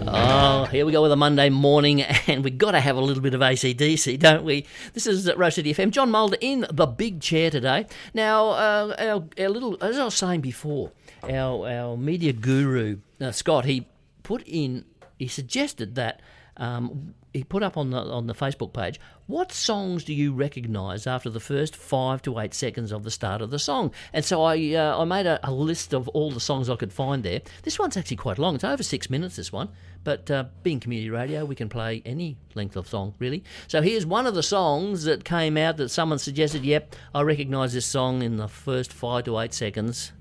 Oh, here we go with a Monday morning, and we've got to have a little bit of AC/DC, don't we? This is Rose City FM. John Mulder in the big chair today. Now, our little, as I was saying before, our media guru, Scott, he suggested that he put up on the Facebook page, what songs do you recognise after the first 5 to 8 seconds of the start of the song? And so I made a list of all the songs I could find there. This one's actually quite long. It's over 6 minutes, this one. But being community radio, we can play any length of song, really. So here's one of the songs that came out that someone suggested, yep, I recognise this song in the first 5 to 8 seconds.